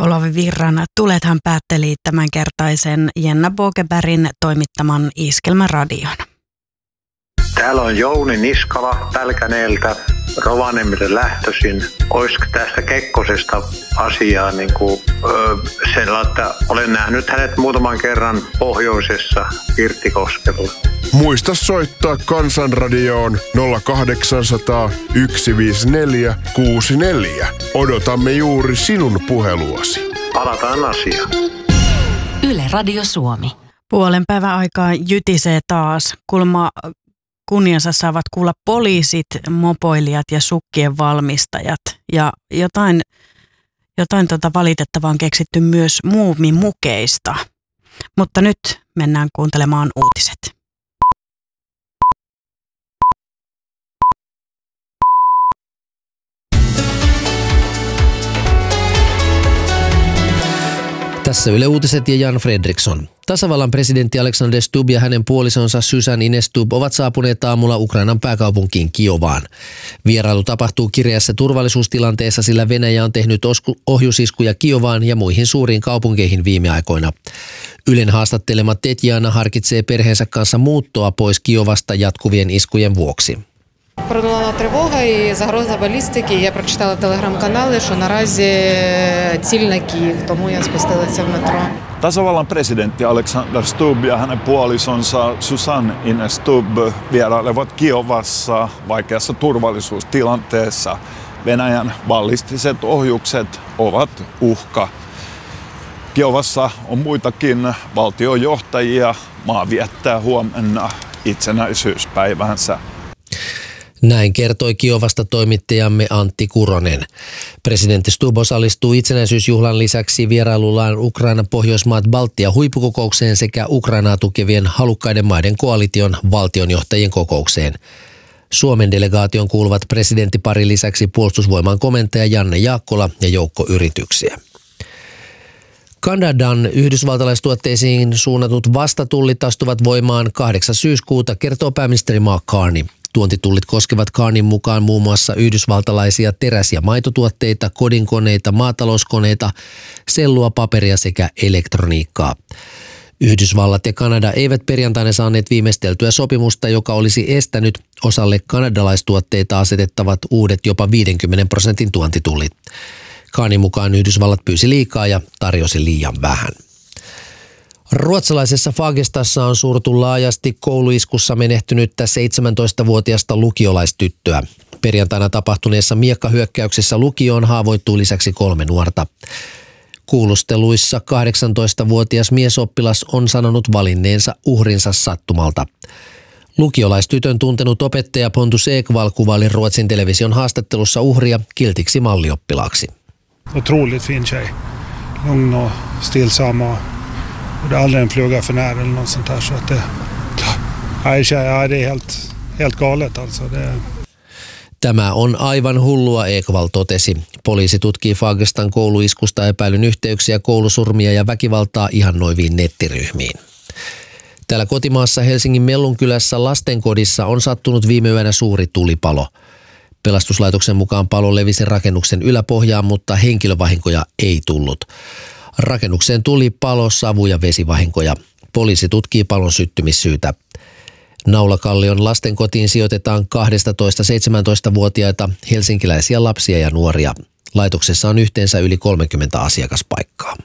Olavi Virran Tulethan päätteli tämänkertaisen Jenna Bogebergin toimittaman Iskelmäradion. Täällä on Jouni Niskala Pälkäneeltä, Rovaniemelle lähtöisin. Olisiko tästä Kekkosesta asiaa sellainen, että olen nähnyt hänet muutaman kerran pohjoisessa Pirttikoskella. Muista soittaa Kansanradioon 0800 154 64. Odotamme juuri sinun puheluasi. Palataan asiaan. Yle Radio Suomi. Puolen päivän aikaa jytisee taas. Kulma kunniansa saavat kuulla poliisit, mopoilijat ja sukkien valmistajat. Ja jotain valitettavaa on keksitty myös muumimukeista. Mutta nyt mennään kuuntelemaan uutiset. Tässä Yle Uutiset ja Jan Fredriksson. Tasavallan presidentti Alexander Stubb ja hänen puolisonsa Susan Ines Stubb ovat saapuneet aamulla Ukrainan pääkaupunkiin Kiovaan. Vierailu tapahtuu kireässä turvallisuustilanteessa, sillä Venäjä on tehnyt ohjusiskuja Kiovaan ja muihin suuriin kaupunkeihin viime aikoina. Ylen haastattelema Tetjana harkitsee perheensä kanssa muuttoa pois Kiovasta jatkuvien iskujen vuoksi. Продолала тривога і загроза балістики. Я прочитала телеграм-канали, що наразі ціль на Київ, тому я спустилася в метро. Tasavallan presidentti Alexander Stubb ja hänen puolisonsa Susan Ines Stubb vierailevat Kiovassa vaikeassa turvallisuustilanteessa. Venäjän ballistiset ohjukset ovat uhka. Kiovassa on muitakin valtiojohtajia. Maa viettää huomenna itsenäisyyspäivänsä. Näin kertoi Kiovasta toimittajamme Antti Kuronen. Presidentti Stubb osallistuu itsenäisyysjuhlan lisäksi vierailullaan Ukrainan Pohjoismaat Baltia huippukokoukseen sekä Ukrainaa tukevien halukkaiden maiden koalition valtionjohtajien kokoukseen. Suomen delegaation kuuluvat presidenttipari lisäksi puolustusvoiman komentaja Janne Jaakkola ja joukko yrityksiä. Kanadan yhdysvaltalaistuotteisiin suunnatut vastatullit astuvat voimaan 8. syyskuuta, kertoo pääministeri Mark Carney. Tuontitullit koskevat Carneyn mukaan muun muassa yhdysvaltalaisia teräs- ja maitotuotteita, kodinkoneita, maatalouskoneita, sellua, paperia sekä elektroniikkaa. Yhdysvallat ja Kanada eivät perjantaina saaneet viimeisteltyä sopimusta, joka olisi estänyt osalle kanadalaistuotteita asetettavat uudet jopa 50% tuontitullit. Carneyn mukaan Yhdysvallat pyysi liikaa ja tarjosi liian vähän. Ruotsalaisessa Fagerstassa on surtu laajasti kouluiskussa menehtynyttä 17-vuotiasta lukiolaistyttöä. Perjantaina tapahtuneessa miekkahyökkäyksessä lukioon haavoittui lisäksi 3 nuorta. Kuulusteluissa 18-vuotias miesoppilas on sanonut valinneensa uhrinsa sattumalta. Lukiolaistytön tuntenut opettaja Pontus Ekvall kuvaili Ruotsin television haastattelussa uhria kiltiksi mallioppilaaksi. Otroligt fin tjej. Lugn och stillsamma. Det är aldrig en fluga för nära eller något sånt där, så att det är helt galet alltså. Tämä on aivan hullua, Ekvall totesi. Poliisi tutkii Fagerstan kouluiskusta epäilyn yhteyksiä koulusurmia ja väkivaltaa ihannoiviin nettiryhmiin. Täällä kotimaassa Helsingin Mellunkylässä lastenkodissa on sattunut viime yönä suuri tulipalo. Pelastuslaitoksen mukaan palo levisi rakennuksen yläpohjaan, mutta henkilövahinkoja ei tullut. Rakennukseen tuli palo, savu- ja vesivahinkoja. Poliisi tutkii palon syttymissyytä. Naulakallion lastenkotiin sijoitetaan 12-17-vuotiaita helsinkiläisiä lapsia ja nuoria. Laitoksessa on yhteensä yli 30 asiakaspaikkaa.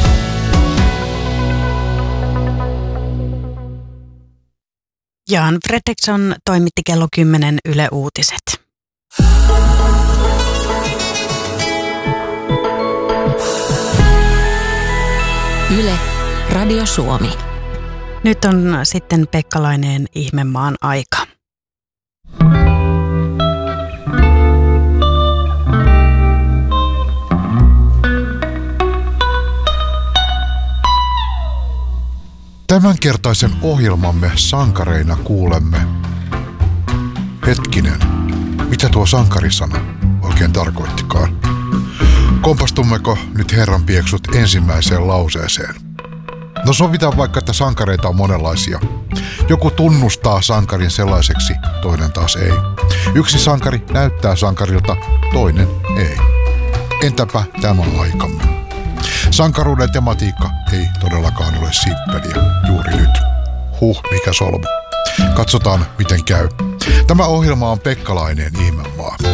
Jan Fredriksson toimitti kello 10 Yle Uutiset. Yle Radio Suomi. Nyt on sitten Pekka Laineen Ihmemaan aika. Tämänkertaisen ohjelmamme sankareina kuulemme. Hetkinen, mitä tuo sankarisana oikein tarkoittikaan? Kompastummeko nyt Herran pieksut ensimmäiseen lauseeseen? No sovitaan vaikka, että sankareita on monenlaisia. Joku tunnustaa sankarin sellaiseksi, toinen taas ei. Yksi sankari näyttää sankarilta, toinen ei. Entäpä tämä aikamme? Sankaruuden tematiikka ei todellakaan ole simppeliä juuri nyt. Mikä solmu. Katsotaan, miten käy. Tämä ohjelma on Pekkalainen Ihmemaa.